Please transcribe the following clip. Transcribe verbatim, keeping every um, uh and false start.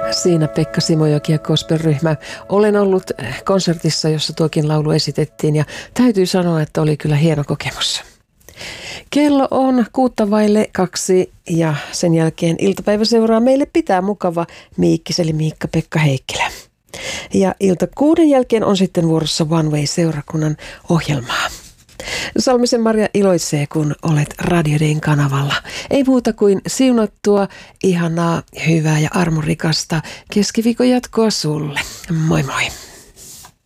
Siinä Pekka Simojoki ja Gospel-ryhmä. Olen ollut konsertissa, jossa tuokin laulu esitettiin ja täytyy sanoa, että oli kyllä hieno kokemus. Kello on kuutta vaille kaksi ja sen jälkeen iltapäivä seuraa meille pitää mukava Miikkis eli Miikka-Pekka Heikkilä. Ja ilta kuuden jälkeen on sitten vuorossa One Way-seurakunnan ohjelmaa. Salmisen Maria iloitsee, kun olet Radio Dayn kanavalla. Ei muuta kuin siunattua, ihanaa, hyvää ja armorikasta keskiviikon jatkoa sulle. Moi moi!